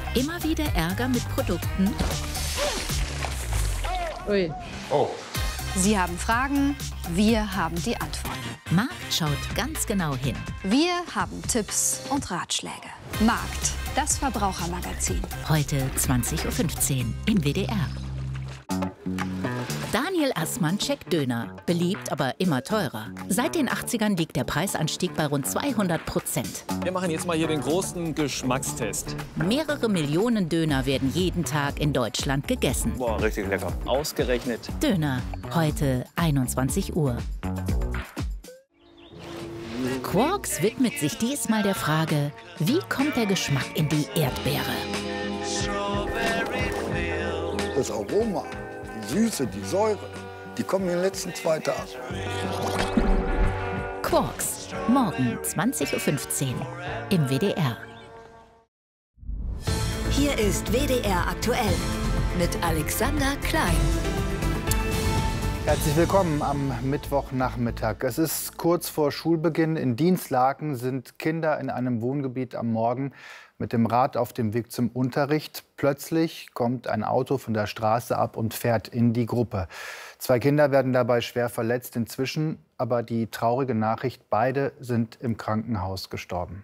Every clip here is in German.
Immer wieder Ärger mit Produkten? Ui. Oh. Sie haben Fragen, wir haben die Antworten. Markt schaut ganz genau hin. Wir haben Tipps und Ratschläge. Markt, das Verbrauchermagazin. Heute 20:15 Uhr im WDR. Daniel Assmann checkt Döner. Beliebt, aber immer teurer. Seit den 80ern liegt der Preisanstieg bei rund 200%. Wir machen jetzt mal hier den großen Geschmackstest. Mehrere Millionen Döner werden jeden Tag in Deutschland gegessen. Boah, richtig lecker. Ausgerechnet. Döner, heute 21 Uhr. Quarks widmet sich diesmal der Frage, wie kommt der Geschmack in die Erdbeere? Das Aroma, die Süße, die Säure, die kommen in den letzten 2 Tagen. Quarks, morgen 20:15 Uhr im WDR. Hier ist WDR aktuell mit Alexander Klein. Herzlich willkommen am Mittwochnachmittag. Es ist kurz vor Schulbeginn. In Dinslaken sind Kinder in einem Wohngebiet am Morgen mit dem Rad auf dem Weg zum Unterricht. Plötzlich kommt ein Auto von der Straße ab und fährt in die Gruppe. 2 Kinder werden dabei schwer verletzt. Inzwischen aber die traurige Nachricht, beide sind im Krankenhaus gestorben.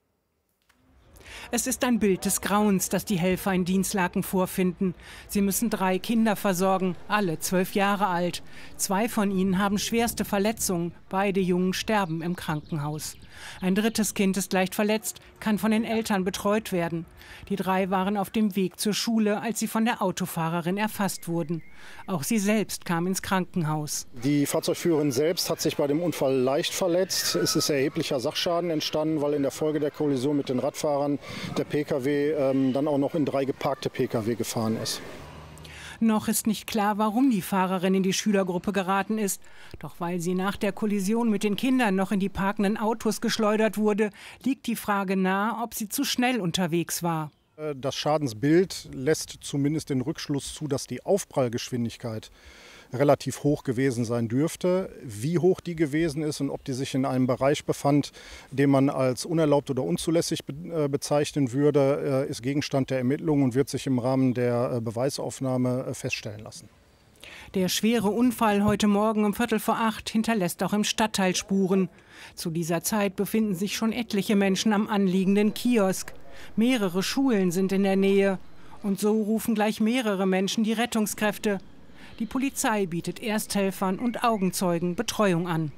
Es ist ein Bild des Grauens, das die Helfer in Dinslaken vorfinden. Sie müssen 3 Kinder versorgen, alle 12 Jahre alt. 2 von ihnen haben schwerste Verletzungen. Beide Jungen sterben im Krankenhaus. Ein 3. Kind ist leicht verletzt, kann von den Eltern betreut werden. Die 3 waren auf dem Weg zur Schule, als sie von der Autofahrerin erfasst wurden. Auch sie selbst kam ins Krankenhaus. Die Fahrzeugführerin selbst hat sich bei dem Unfall leicht verletzt. Es ist erheblicher Sachschaden entstanden, weil in der Folge der Kollision mit den Radfahrern der Pkw dann auch noch in 3 geparkte Pkw gefahren ist. Noch ist nicht klar, warum die Fahrerin in die Schülergruppe geraten ist. Doch weil sie nach der Kollision mit den Kindern noch in die parkenden Autos geschleudert wurde, liegt die Frage nahe, ob sie zu schnell unterwegs war. Das Schadensbild lässt zumindest den Rückschluss zu, dass die Aufprallgeschwindigkeit relativ hoch gewesen sein dürfte. Wie hoch die gewesen ist und ob die sich in einem Bereich befand, den man als unerlaubt oder unzulässig bezeichnen würde, ist Gegenstand der Ermittlungen und wird sich im Rahmen der Beweisaufnahme feststellen lassen. Der schwere Unfall heute Morgen um 7:45 hinterlässt auch im Stadtteil Spuren. Zu dieser Zeit befinden sich schon etliche Menschen am anliegenden Kiosk. Mehrere Schulen sind in der Nähe. Und so rufen gleich mehrere Menschen die Rettungskräfte. Die Polizei bietet Ersthelfern und Augenzeugen Betreuung an.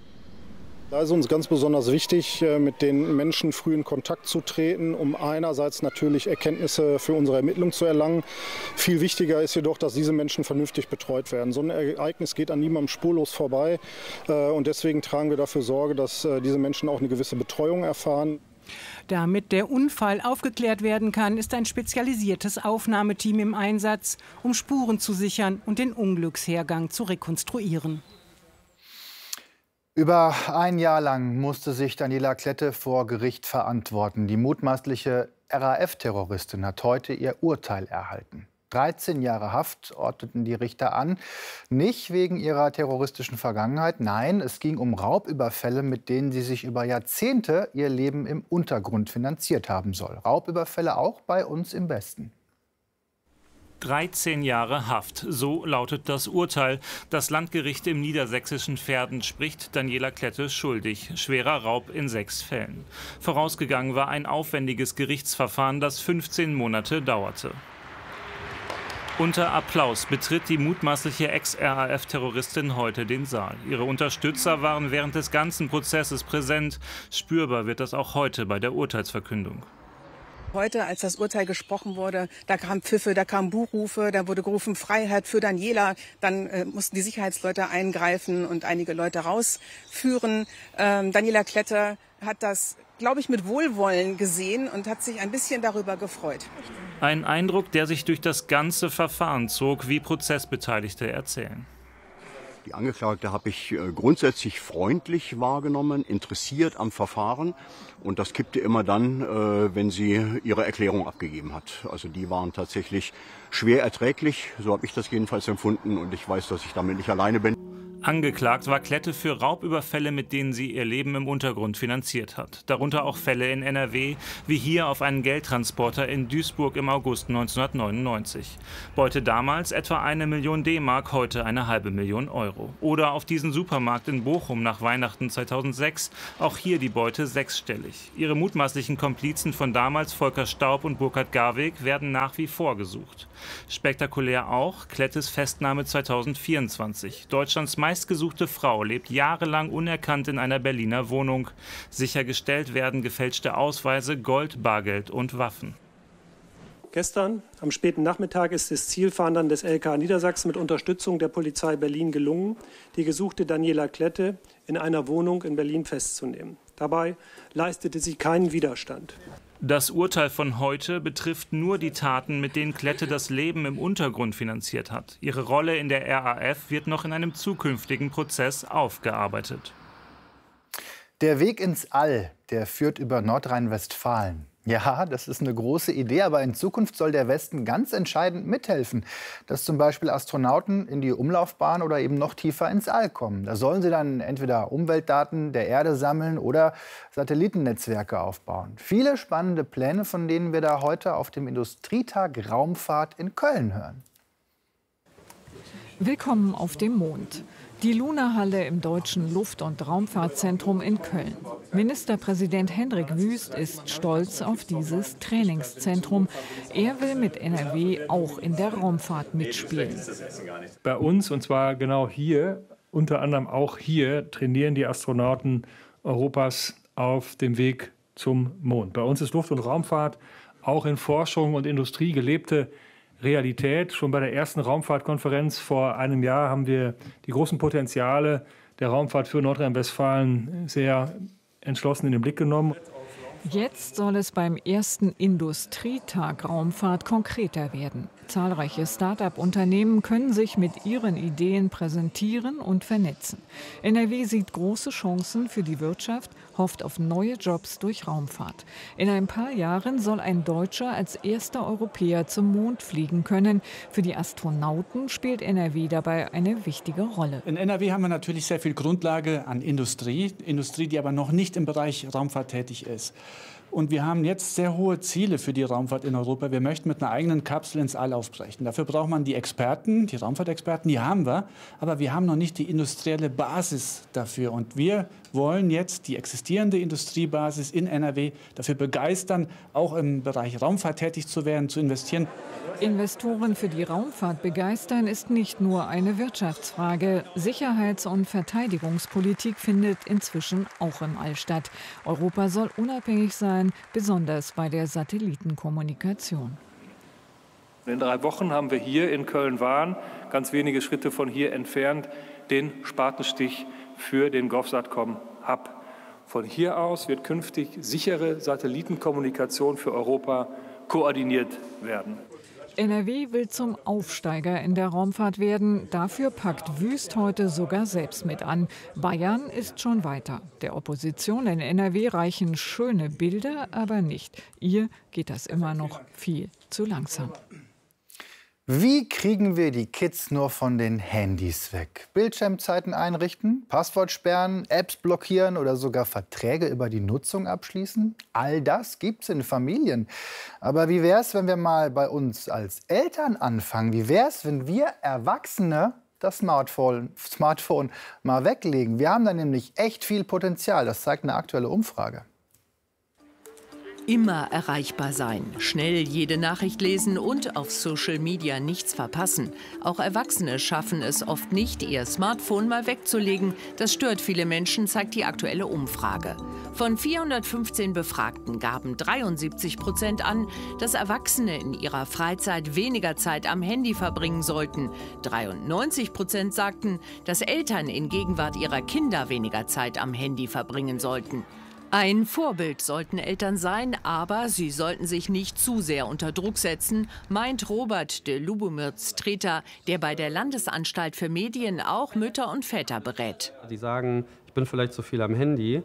Da ist uns ganz besonders wichtig, mit den Menschen früh in Kontakt zu treten, um einerseits natürlich Erkenntnisse für unsere Ermittlung zu erlangen. Viel wichtiger ist jedoch, dass diese Menschen vernünftig betreut werden. So ein Ereignis geht an niemandem spurlos vorbei. Und deswegen tragen wir dafür Sorge, dass diese Menschen auch eine gewisse Betreuung erfahren. Damit der Unfall aufgeklärt werden kann, ist ein spezialisiertes Aufnahmeteam im Einsatz, um Spuren zu sichern und den Unglückshergang zu rekonstruieren. Über ein Jahr lang musste sich Daniela Klette vor Gericht verantworten. Die mutmaßliche RAF-Terroristin hat heute ihr Urteil erhalten. 13 Jahre Haft ordneten die Richter an. Nicht wegen ihrer terroristischen Vergangenheit. Nein, es ging um Raubüberfälle, mit denen sie sich über Jahrzehnte ihr Leben im Untergrund finanziert haben soll. Raubüberfälle auch bei uns im Westen. 13 Jahre Haft, so lautet das Urteil. Das Landgericht im niedersächsischen Verden spricht Daniela Klette schuldig. Schwerer Raub in 6 Fällen. Vorausgegangen war ein aufwendiges Gerichtsverfahren, das 15 Monate dauerte. Unter Applaus betritt die mutmaßliche Ex-RAF-Terroristin heute den Saal. Ihre Unterstützer waren während des ganzen Prozesses präsent. Spürbar wird das auch heute bei der Urteilsverkündung. Heute, als das Urteil gesprochen wurde, da kamen Pfiffe, da kamen Buhrufe, da wurde gerufen Freiheit für Daniela. Dann mussten die Sicherheitsleute eingreifen und einige Leute rausführen. Daniela Klette hat das, glaube ich, mit Wohlwollen gesehen und hat sich ein bisschen darüber gefreut. Ein Eindruck, der sich durch das ganze Verfahren zog, wie Prozessbeteiligte erzählen. Die Angeklagte habe ich grundsätzlich freundlich wahrgenommen, interessiert am Verfahren. Und das kippte immer dann, wenn sie ihre Erklärung abgegeben hat. Also die waren tatsächlich schwer erträglich, so habe ich das jedenfalls empfunden. Und ich weiß, dass ich damit nicht alleine bin. Angeklagt war Klette für Raubüberfälle, mit denen sie ihr Leben im Untergrund finanziert hat. Darunter auch Fälle in NRW, wie hier auf einen Geldtransporter in Duisburg im August 1999. Beute damals etwa 1 Million D-Mark, heute eine halbe Million Euro. Oder auf diesen Supermarkt in Bochum nach Weihnachten 2006, auch hier die Beute sechsstellig. Ihre mutmaßlichen Komplizen von damals, Volker Staub und Burkhard Garweg, werden nach wie vor gesucht. Spektakulär auch Klettes Festnahme 2024. Deutschlands meistgesuchte Frau lebt jahrelang unerkannt in einer Berliner Wohnung. Sichergestellt werden gefälschte Ausweise, Gold, Bargeld und Waffen. Gestern am späten Nachmittag ist es Zielfahndern des LK Niedersachsen mit Unterstützung der Polizei Berlin gelungen, die gesuchte Daniela Klette in einer Wohnung in Berlin festzunehmen. Dabei leistete sie keinen Widerstand. Das Urteil von heute betrifft nur die Taten, mit denen Klette das Leben im Untergrund finanziert hat. Ihre Rolle in der RAF wird noch in einem zukünftigen Prozess aufgearbeitet. Der Weg ins All, der führt über Nordrhein-Westfalen. Ja, das ist eine große Idee, aber in Zukunft soll der Westen ganz entscheidend mithelfen, dass zum Beispiel Astronauten in die Umlaufbahn oder eben noch tiefer ins All kommen. Da sollen sie dann entweder Umweltdaten der Erde sammeln oder Satellitennetzwerke aufbauen. Viele spannende Pläne, von denen wir da heute auf dem Industrietag Raumfahrt in Köln hören. Willkommen auf dem Mond. Die Luna-Halle im Deutschen Luft- und Raumfahrtzentrum in Köln. Ministerpräsident Hendrik Wüst ist stolz auf dieses Trainingszentrum. Er will mit NRW auch in der Raumfahrt mitspielen. Bei uns, und zwar genau hier, unter anderem auch hier, trainieren die Astronauten Europas auf dem Weg zum Mond. Bei uns ist Luft- und Raumfahrt auch in Forschung und Industrie gelebte Realität. Schon bei der ersten Raumfahrtkonferenz vor einem Jahr haben wir die großen Potenziale der Raumfahrt für Nordrhein-Westfalen sehr entschlossen in den Blick genommen. Jetzt soll es beim ersten Industrietag Raumfahrt konkreter werden. Zahlreiche Start-up-Unternehmen können sich mit ihren Ideen präsentieren und vernetzen. NRW sieht große Chancen für die Wirtschaft, hofft auf neue Jobs durch Raumfahrt. In ein paar Jahren soll ein Deutscher als erster Europäer zum Mond fliegen können. Für die Astronauten spielt NRW dabei eine wichtige Rolle. In NRW haben wir natürlich sehr viel Grundlage an Industrie, die aber noch nicht im Bereich Raumfahrt tätig ist. Und wir haben jetzt sehr hohe Ziele für die Raumfahrt in Europa. Wir möchten mit einer eigenen Kapsel ins All aufbrechen. Dafür braucht man die Experten, die Raumfahrtexperten, die haben wir. Aber wir haben noch nicht die industrielle Basis dafür. Und wir wollen jetzt die existierende Industriebasis in NRW dafür begeistern, auch im Bereich Raumfahrt tätig zu werden, zu investieren. Investoren für die Raumfahrt begeistern ist nicht nur eine Wirtschaftsfrage. Sicherheits- und Verteidigungspolitik findet inzwischen auch im All statt. Europa soll unabhängig sein, besonders bei der Satellitenkommunikation. In 3 Wochen haben wir hier in Köln-Wahn, ganz wenige Schritte von hier entfernt, den Spatenstich für den GovSatcom-Hub. Von hier aus wird künftig sichere Satellitenkommunikation für Europa koordiniert werden. NRW will zum Aufsteiger in der Raumfahrt werden. Dafür packt Wüst heute sogar selbst mit an. Bayern ist schon weiter. Der Opposition in NRW reichen schöne Bilder, aber nicht. Ihr geht das immer noch viel zu langsam. Wie kriegen wir die Kids nur von den Handys weg? Bildschirmzeiten einrichten, Passwort sperren, Apps blockieren oder sogar Verträge über die Nutzung abschließen? All das gibt's in Familien. Aber wie wär's, wenn wir mal bei uns als Eltern anfangen? Wie wär's, wenn wir Erwachsene das Smartphone mal weglegen? Wir haben da nämlich echt viel Potenzial. Das zeigt eine aktuelle Umfrage. Immer erreichbar sein, schnell jede Nachricht lesen und auf Social Media nichts verpassen. Auch Erwachsene schaffen es oft nicht, ihr Smartphone mal wegzulegen. Das stört viele Menschen, zeigt die aktuelle Umfrage. Von 415 Befragten gaben 73% an, dass Erwachsene in ihrer Freizeit weniger Zeit am Handy verbringen sollten. 93% sagten, dass Eltern in Gegenwart ihrer Kinder weniger Zeit am Handy verbringen sollten. Ein Vorbild sollten Eltern sein, aber sie sollten sich nicht zu sehr unter Druck setzen, meint Robert de Lubomir-Streter, der bei der Landesanstalt für Medien auch Mütter und Väter berät. Die sagen, ich bin vielleicht zu viel am Handy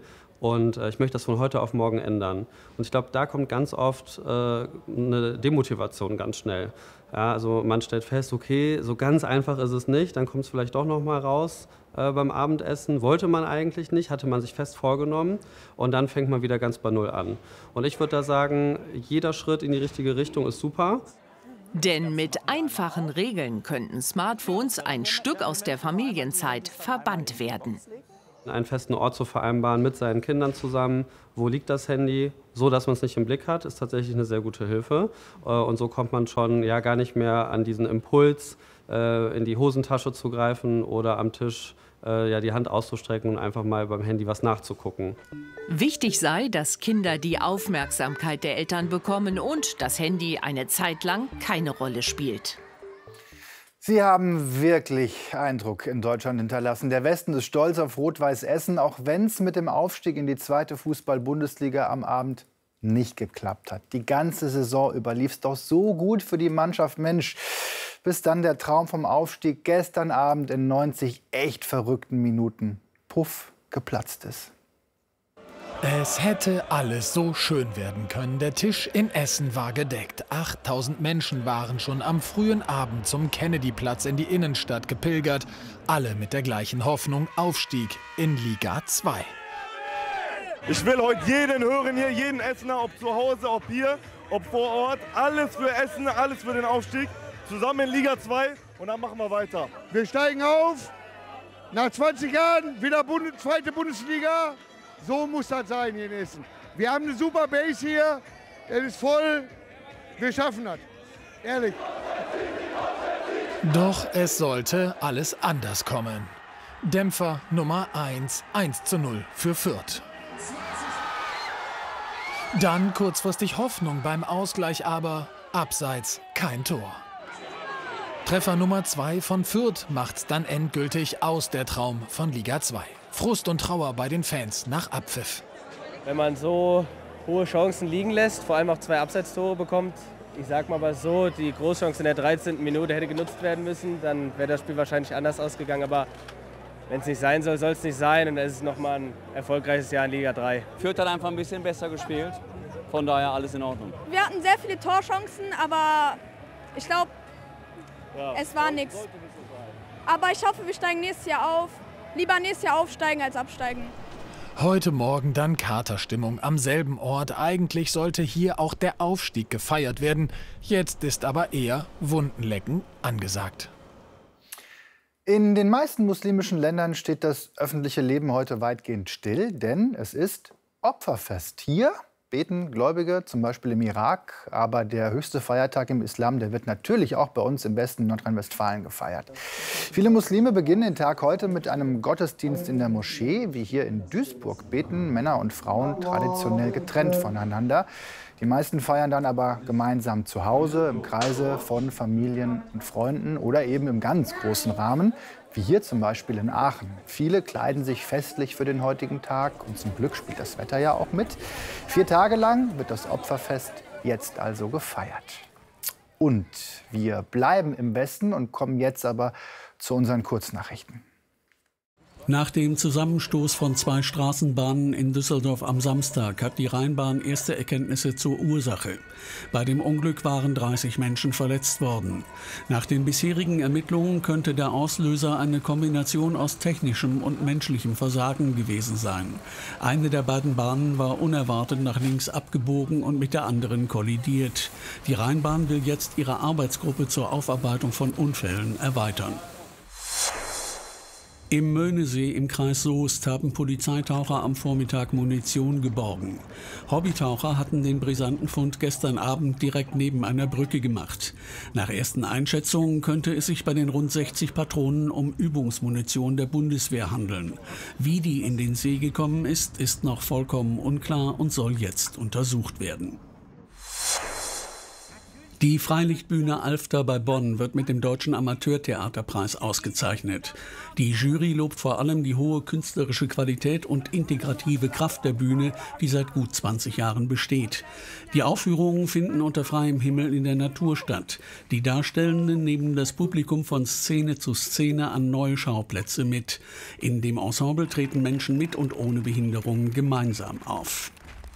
Und ich möchte das von heute auf morgen ändern. Und ich glaube, da kommt ganz oft eine Demotivation ganz schnell. Ja, also man stellt fest, okay, so ganz einfach ist es nicht, dann kommt es vielleicht doch noch mal raus beim Abendessen. Wollte man eigentlich nicht, hatte man sich fest vorgenommen und dann fängt man wieder ganz bei Null an. Und ich würde da sagen, jeder Schritt in die richtige Richtung ist super. Denn mit einfachen Regeln könnten Smartphones ein Stück aus der Familienzeit verbannt werden. Einen festen Ort zu vereinbaren mit seinen Kindern zusammen. Wo liegt das Handy? So, dass man es nicht im Blick hat, ist tatsächlich eine sehr gute Hilfe. Und so kommt man schon ja gar nicht mehr an diesen Impuls, in die Hosentasche zu greifen oder am Tisch ja, die Hand auszustrecken und einfach mal beim Handy was nachzugucken. Wichtig sei, dass Kinder die Aufmerksamkeit der Eltern bekommen und das Handy eine Zeit lang keine Rolle spielt. Sie haben wirklich Eindruck in Deutschland hinterlassen. Der Westen ist stolz auf Rot-Weiß Essen, auch wenn es mit dem Aufstieg in die 2. Fußball-Bundesliga am Abend nicht geklappt hat. Die ganze Saison über lief es doch so gut für die Mannschaft. Mensch, bis dann der Traum vom Aufstieg gestern Abend in 90 echt verrückten Minuten puff geplatzt ist. Es hätte alles so schön werden können. Der Tisch in Essen war gedeckt. 8000 Menschen waren schon am frühen Abend zum Kennedyplatz in die Innenstadt gepilgert. Alle mit der gleichen Hoffnung: Aufstieg in Liga 2. Ich will heute jeden hören hier, jeden Essener, ob zu Hause, ob hier, ob vor Ort. Alles für Essen, alles für den Aufstieg. Zusammen in Liga 2 und dann machen wir weiter. Wir steigen auf. Nach 20 Jahren wieder 2. Bundesliga. So muss das sein hier in Essen. Wir haben eine super Base hier, es ist voll, wir schaffen das, ehrlich. Doch es sollte alles anders kommen. Dämpfer Nummer 1, 1:0 für Fürth. Dann kurzfristig Hoffnung beim Ausgleich, aber abseits kein Tor. Treffer Nummer 2 von Fürth macht's dann endgültig aus, der Traum von Liga 2. Frust und Trauer bei den Fans nach Abpfiff. Wenn man so hohe Chancen liegen lässt, vor allem auch 2 Abseitstore bekommt, ich sag mal aber so, die Großchance in der 13. Minute hätte genutzt werden müssen, dann wäre das Spiel wahrscheinlich anders ausgegangen. Aber wenn es nicht sein soll, soll es nicht sein. Und es ist nochmal ein erfolgreiches Jahr in Liga 3. Fürth hat einfach ein bisschen besser gespielt, von daher alles in Ordnung. Wir hatten sehr viele Torchancen, aber ich glaube, es war nichts. Aber ich hoffe, wir steigen nächstes Jahr auf. Lieber nächstes Jahr aufsteigen als absteigen. Heute Morgen dann Katerstimmung am selben Ort. Eigentlich sollte hier auch der Aufstieg gefeiert werden. Jetzt ist aber eher Wundenlecken angesagt. In den meisten muslimischen Ländern steht das öffentliche Leben heute weitgehend still, denn es ist Opferfest. Hier beten Gläubige, zum Beispiel im Irak. Aber der höchste Feiertag im Islam, der wird natürlich auch bei uns im Westen Nordrhein-Westfalen gefeiert. Viele Muslime beginnen den Tag heute mit einem Gottesdienst in der Moschee. Wie hier in Duisburg beten Männer und Frauen traditionell getrennt voneinander. Die meisten feiern dann aber gemeinsam zu Hause, im Kreise von Familien und Freunden oder eben im ganz großen Rahmen, wie hier zum Beispiel in Aachen. Viele kleiden sich festlich für den heutigen Tag und zum Glück spielt das Wetter ja auch mit. 4 Tage lang wird das Opferfest jetzt also gefeiert. Und wir bleiben im Westen und kommen jetzt aber zu unseren Kurznachrichten. Nach dem Zusammenstoß von 2 Straßenbahnen in Düsseldorf am Samstag hat die Rheinbahn erste Erkenntnisse zur Ursache. Bei dem Unglück waren 30 Menschen verletzt worden. Nach den bisherigen Ermittlungen könnte der Auslöser eine Kombination aus technischem und menschlichem Versagen gewesen sein. Eine der beiden Bahnen war unerwartet nach links abgebogen und mit der anderen kollidiert. Die Rheinbahn will jetzt ihre Arbeitsgruppe zur Aufarbeitung von Unfällen erweitern. Im Möhnesee im Kreis Soest haben Polizeitaucher am Vormittag Munition geborgen. Hobbytaucher hatten den brisanten Fund gestern Abend direkt neben einer Brücke gemacht. Nach ersten Einschätzungen könnte es sich bei den rund 60 Patronen um Übungsmunition der Bundeswehr handeln. Wie die in den See gekommen ist, ist noch vollkommen unklar und soll jetzt untersucht werden. Die Freilichtbühne Alfter bei Bonn wird mit dem Deutschen Amateurtheaterpreis ausgezeichnet. Die Jury lobt vor allem die hohe künstlerische Qualität und integrative Kraft der Bühne, die seit gut 20 Jahren besteht. Die Aufführungen finden unter freiem Himmel in der Natur statt. Die Darstellenden nehmen das Publikum von Szene zu Szene an neue Schauplätze mit. In dem Ensemble treten Menschen mit und ohne Behinderungen gemeinsam auf.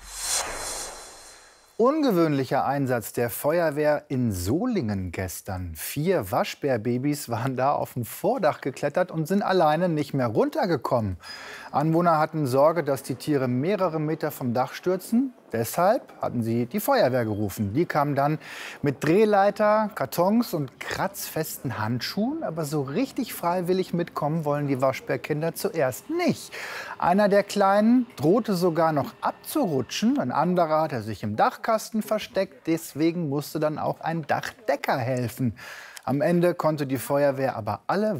Ungewöhnlicher Einsatz der Feuerwehr in Solingen gestern. 4 Waschbärbabys waren da auf dem Vordach geklettert und sind alleine nicht mehr runtergekommen. Anwohner hatten Sorge, dass die Tiere mehrere Meter vom Dach stürzen. Deshalb hatten sie die Feuerwehr gerufen. Die kam dann mit Drehleiter, Kartons und kratzfesten Handschuhen. Aber so richtig freiwillig mitkommen wollen die Waschbärkinder zuerst nicht. Einer der Kleinen drohte sogar noch abzurutschen. Ein anderer hatte sich im Dachkasten versteckt. Deswegen musste dann auch ein Dachdecker helfen. Am Ende konnte die Feuerwehr aber alle